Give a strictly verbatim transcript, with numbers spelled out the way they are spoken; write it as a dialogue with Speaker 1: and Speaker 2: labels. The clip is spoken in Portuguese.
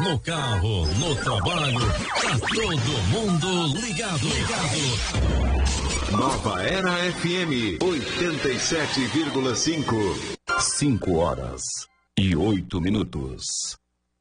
Speaker 1: no carro, no trabalho, tá todo mundo ligado, ligado.
Speaker 2: Nova Era F M oitenta e sete vírgula cinco.
Speaker 3: Cinco horas e oito minutos.